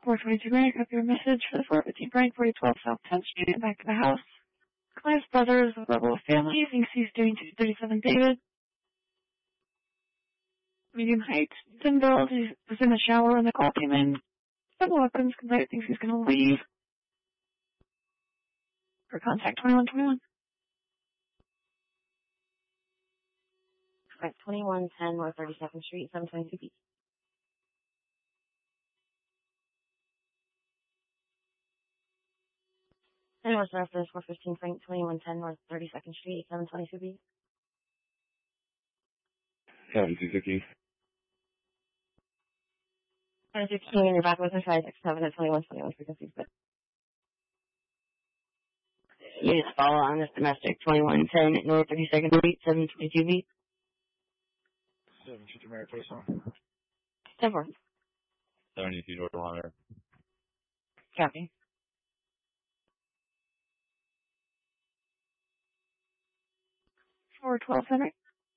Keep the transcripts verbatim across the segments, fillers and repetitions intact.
four twenty-two Mary, copy your message for the four fifteen Frank, forty twelve South tenth Street, back to the house. Client's brother is a rebel of family, thinks he's doing two thirty-seven David. Medium height, thin build, he was in the shower when the call came in. Several weapons, complaint thinks he's going to leave. For contact twenty-one twenty-one. Right, twenty-one ten North thirty-second Street, seven twenty-two B. And North Surface, four fifteen Frank, twenty-one ten North thirty-second Street, seven twenty-two B. seventy-two fifty. And fifteen in your back with a five six seven at twenty-one twenty-one frequencies, but units follow on this domestic, twenty-one ten North thirty-second Street, seven twenty-two B. seven fifty Mary, place on. ten four. seventy-two Georgia Liner. Copy. four twelve Henry.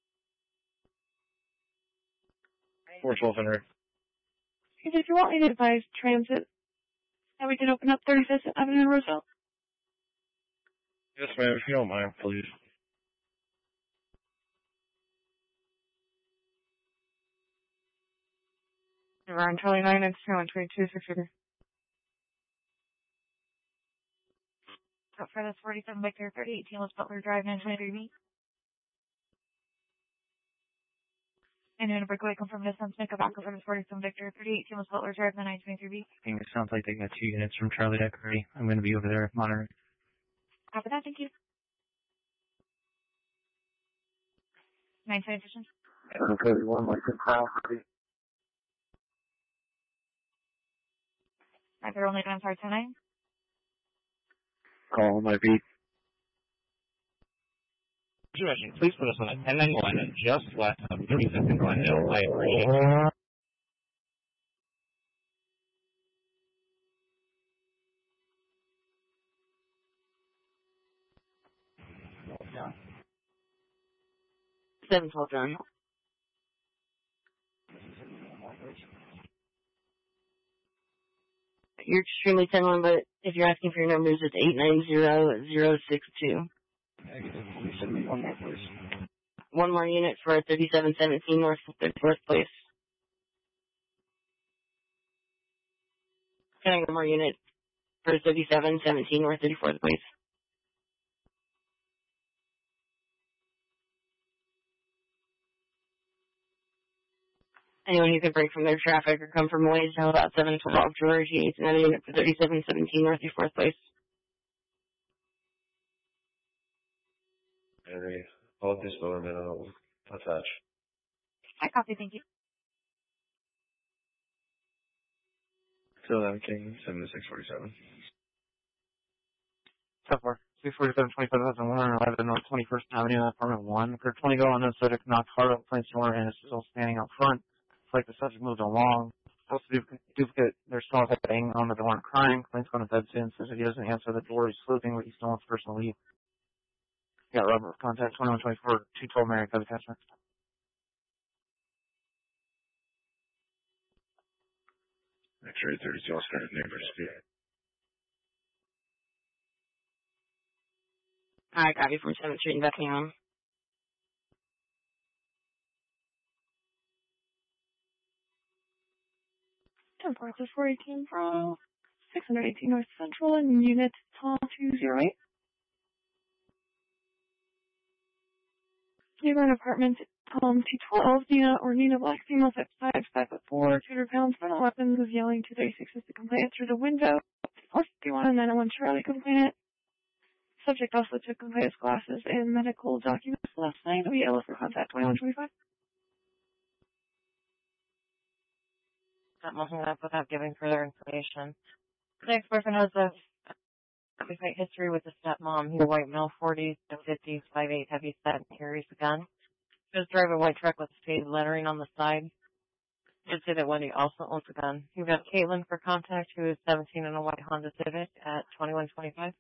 four twelve Henry. If you want me to advise transit, that we can open up thirty-fifth Avenue in Roseville. Yes, ma'am, if you don't mind, please. Around Charlie nine, it's one twenty-two, six figure. Up for this forty-seven Victor, thirty eighteen West Butler Drive, nine twenty-three B. And in a breakaway, confirm distance, make a back over to forty-seven Victor, thirty eighteen West Butler Drive, nine twenty-three B. I think it sounds like they got two units from Charlie Deck already. I'm going to be over there monitoring. Copy that, thank you. nine ten edition. Okay, one Lincoln property. Right there, only time, sorry, ten nine. Call my beat. Please put us on a ten ninety-one just west of thirty-second Glendale. I appreciate it. seven twelve John. You're extremely ten one, but if you're asking for your numbers, it's eight nine zero zero six two. One more, please. One more unit for thirty-seven seventeen North thirty-fourth Place. Can I get one more unit for thirty-seven seventeen North thirty-fourth Place? Anyone who can break from their traffic or come from ways to about seven twelve George, you need another unit for thirty-seven seventeen North thirty-fourth Place. Henry, hold this for a minute, I'll attach. I copy, thank you. Till then, King, seventy-six forty-seven. So far, two forty-seven twenty-five thousand one hundred eleven North twenty-first Avenue, apartment one. For twenty go on no subject knocked hard up plain door and is still standing out front. It's like the subject moved along. Supposed to duplicate, duplicate their small thing on that they weren't crying. Clint's going to bed soon. Says if he doesn't answer the door, he's sleeping, but he still wants the person to leave. Yeah, Robert, contact twenty-one twenty-four, two twelve Mary, copy customer. X-ray thirty-two, Oscar, neighbors, yeah. I copy from seventh Street in Buckingham. ten four, this is four eighteen from six eighteen North Central and unit Tom two oh eight. Neighborhood apartment Tom two twelve, Nina or Nina Black, female type five, five foot four, two hundred pounds, frontal weapons, was yelling two thirty-six is the complainant through the window. four fifty-one and nine oh one Charlie complainant. Subject also took complainant's glasses and medical documents last night. We yellow for contact twenty-one twenty-five. Not looking it up without giving further information. The ex-boyfriend has a fight history with his stepmom. He's a white male, forties to fifties, five eight, heavy set, and carries a gun. He does drive a white truck with faded lettering on the side. Did say that Wendy also owns a gun. You've got Caitlin for contact, who is seventeen in a white Honda Civic at twenty-one twenty-five.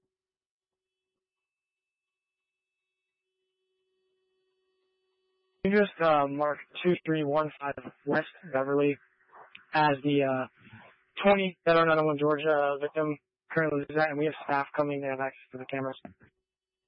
You just uh, marked two three one five West Beverly as the uh, twenty, that are nine oh one Georgia, uh, victim currently is that, and we have staff coming to have access to the cameras.